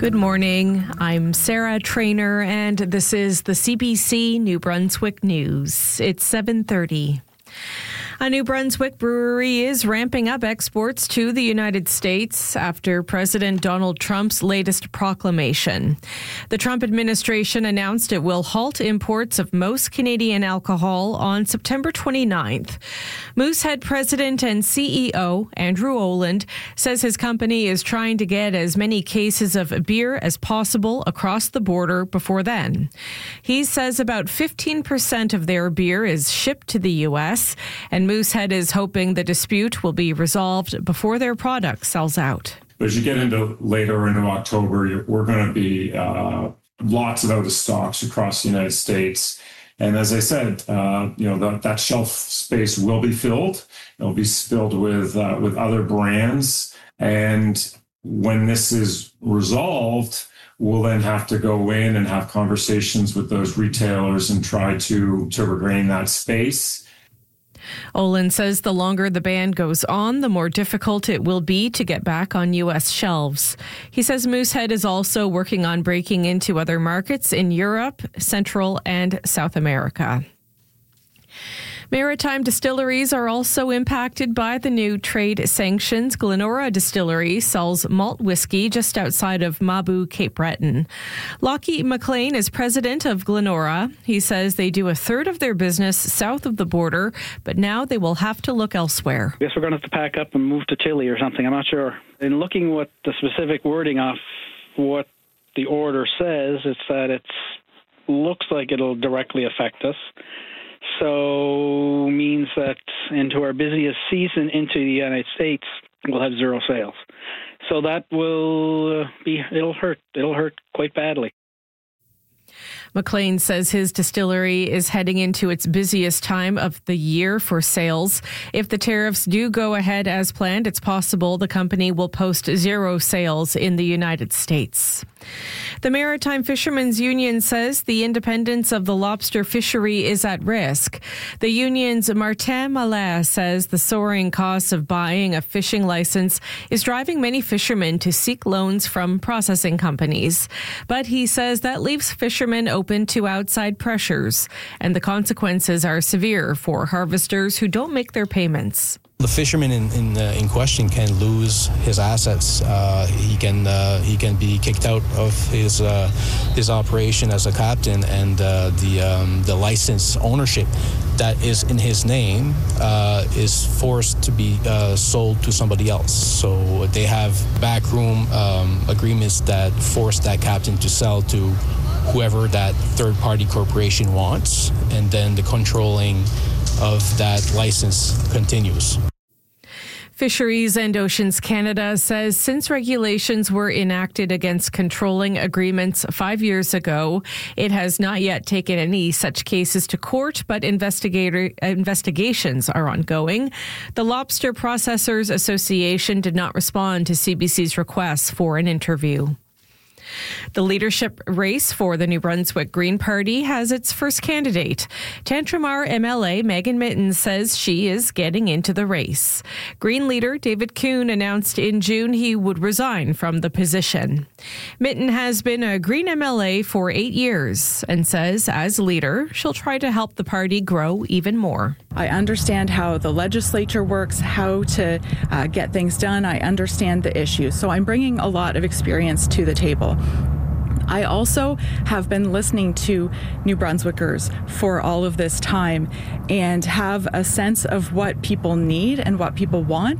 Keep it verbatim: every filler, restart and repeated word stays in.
Good morning. I'm Sarah Trainer, and this is the C B C New Brunswick News. It's seven thirty. A New Brunswick brewery is ramping up exports to the United States after President Donald Trump's latest proclamation. The Trump administration announced it will halt imports of most Canadian alcohol on September twenty-ninth. Moosehead president and C E O Andrew Oland says his company is trying to get as many cases of beer as possible across the border before then. He says about fifteen percent of their beer is shipped to the U S, and Moosehead is hoping the dispute will be resolved before their product sells out. As you get into later into October, we're going to be uh, lots of out of stocks across the United States. And as I said, uh, you know, that, that shelf space will be filled. It'll be filled with uh, with other brands. And when this is resolved, we'll then have to go in and have conversations with those retailers and try to, to regain that space. Olin says the longer the ban goes on, the more difficult it will be to get back on U S shelves. He says Moosehead is also working on breaking into other markets in Europe, Central and South America. Maritime distilleries are also impacted by the new trade sanctions. Glenora Distillery sells malt whiskey just outside of Mabou, Cape Breton. Lockie McLean is president of Glenora. He says they do a third of their business south of the border, but now they will have to look elsewhere. I guess we're going to have to pack up and move to Chile or something. I'm not sure. In looking what the specific wording of what the order says, it's that it looks like it'll directly affect us. So means that into our busiest season into the United States, we'll have zero sales. So that will be, it'll hurt. It'll hurt quite badly. McLean says his distillery is heading into its busiest time of the year for sales. If the tariffs do go ahead as planned, it's possible the company will post zero sales in the United States. The Maritime Fishermen's Union says the independence of the lobster fishery is at risk. The union's Martin Mallet says the soaring cost of buying a fishing license is driving many fishermen to seek loans from processing companies. But he says that leaves fishermen open to outside pressures, and the consequences are severe for harvesters who don't make their payments. The fisherman in in, uh, in question can lose his assets. Uh, he can uh, he can be kicked out of his uh, his operation as a captain, and uh, the um, the license ownership that is in his name uh, is forced to be uh, sold to somebody else. So they have backroom um, agreements that force that captain to sell to whoever that third-party corporation wants, and then the controlling of that license continues. Fisheries and Oceans Canada says since regulations were enacted against controlling agreements five years ago, it has not yet taken any such cases to court, but investigator investigations are ongoing. The Lobster Processors Association did not respond to C B C's request for an interview. The leadership race for the New Brunswick Green Party has its first candidate. Tantramar M L A Megan Mittens says she is getting into the race. Green leader David Kuhn announced in June he would resign from the position. Mitten has been a Green M L A for eight years and says as leader, she'll try to help the party grow even more. I understand how the legislature works, how to uh, get things done. I understand the issues. So I'm bringing a lot of experience to the table. I also have been listening to New Brunswickers for all of this time and have a sense of what people need and what people want.